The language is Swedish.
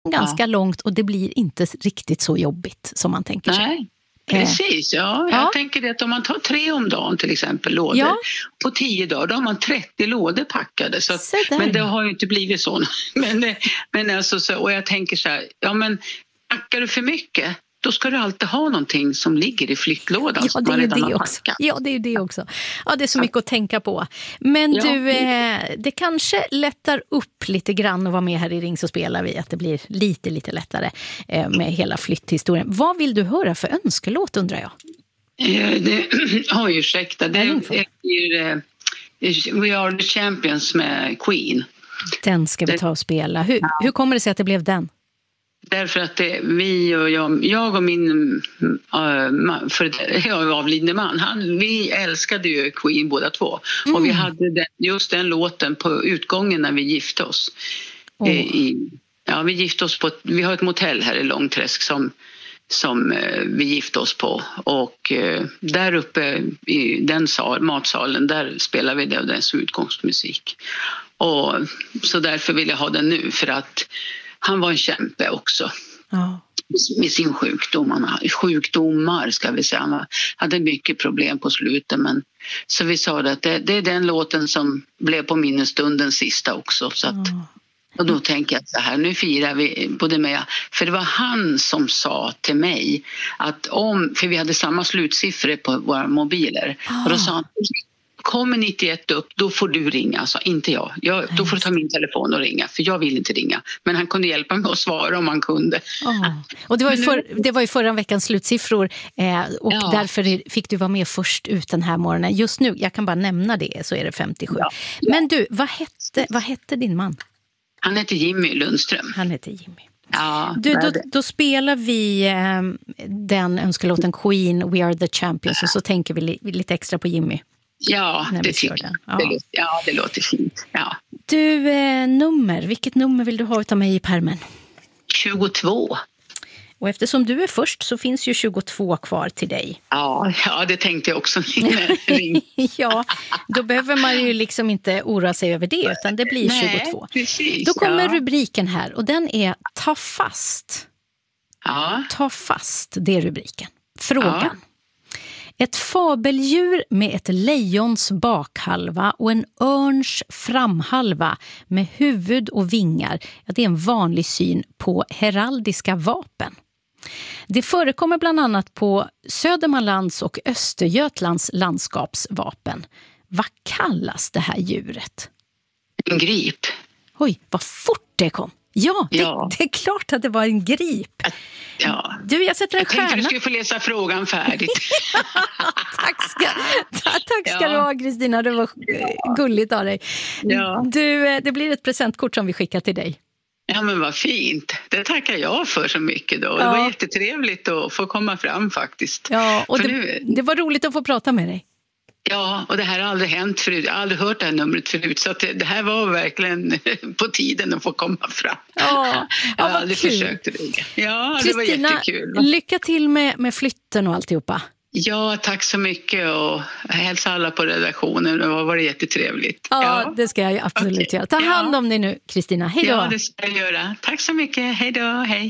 ganska långt och det blir inte riktigt så jobbigt som man tänker sig. Nej. Precis, jag tänker det att om man tar 3 om dagen till exempel lådor, på 10 dagar då har man 30 lådor packade. Så att, men det har ju inte blivit så. men alltså, så, och jag tänker så här, men packar du för mycket, då ska du alltid ha någonting som ligger i flyttlådan som man redan har packat. Ja, det är det också. Ja, det är så mycket att tänka på. Men du, det kanske lättar upp lite grann att vara med här i Ring så spelar vi, att det blir lite lättare med hela flytthistorien. Vad vill du höra för önskelåt, undrar jag? Ursäkta. Det är We Are The Champions med Queen. Den ska vi ta och spela. Hur kommer det sig att det blev den? Därför att jag och min avlidne man, vi älskade ju Queen båda två. Och vi hade just den låten på utgången när vi gifte oss. Vi gifte oss vi har ett motell här i Långträsk som vi gifte oss på. Och där uppe i den matsalen, där spelar vi det, dess utgångsmusik. Och så därför vill jag ha den nu, för att han var en kämpe också med sin sjukdom. Sjukdomar ska vi säga. Han hade mycket problem på slutet. Men, så vi sa att det är den låten som blev på minnesstunden sista också. Så att, och då tänker jag så här, nu firar vi både med. För det var han som sa till mig att för vi hade samma slutsiffror på våra mobiler. Och då sa han, kommer 91 upp, då får du ringa, alltså inte jag. Då får du ta min telefon och ringa, för jag vill inte ringa. Men han kunde hjälpa mig att svara om han kunde. Och det var ju förra veckans slutsiffror och därför fick du vara med först ut den här morgonen. Just nu, jag kan bara nämna det, så är det 57. Ja. Men du, vad hette din man? Han heter Jimmy Lundström. Han heter Jimmy. Ja, då spelar vi den önskelåten Queen, We Are The Champions, och så tänker vi lite extra på Jimmy. Ja, det låter fint. Ja. Du, vilket nummer vill du ha utav mig i pärmen? 22. Och eftersom du är först så finns ju 22 kvar till dig. Ja, det tänkte jag också. Ja, då behöver man ju liksom inte oroa sig över det, utan det blir 22. Precis, då kommer rubriken här, och den är Ta fast. Ja. Ta fast, det är rubriken. Frågan. Ja. Ett fabeldjur med ett lejons bakhalva och en örns framhalva med huvud och vingar. Ja, det är en vanlig syn på heraldiska vapen. Det förekommer bland annat på Södermanlands och Östergötlands landskapsvapen. Vad kallas det här djuret? En grip. Oj, vad fort det kom. Ja, det är klart att det var en grip. Ja. Du, jag sätter en stjärna. Jag tänkte du skulle få läsa frågan färdigt. Tack ska du ha, Kristina. Det var gulligt av dig. Ja. Du, det blir ett presentkort som vi skickar till dig. Ja, men vad fint. Det tackar jag för så mycket då. Ja. Det var jättetrevligt att få komma fram faktiskt. Ja, och det var roligt att få prata med dig. Ja, och det här har aldrig hänt förut. Jag har aldrig hört det här numret förut. Så att det här var verkligen på tiden att få komma fram. Ja, jag har aldrig försökt det. Ja, Kristina, det var jättekul. Lycka till med flytten och alltihopa. Ja, tack så mycket, och hälsa alla på redaktionen. Det har varit jättetrevligt. Ja, det ska jag absolut göra. Ta hand om dig nu, Kristina. Hej då. Ja, det ska jag göra. Tack så mycket. Hej då. Hej.